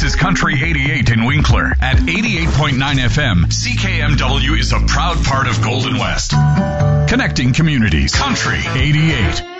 This is Country 88 in Winkler. At 88.9 FM, CKMW is a proud part of Golden West. Connecting communities. Country 88.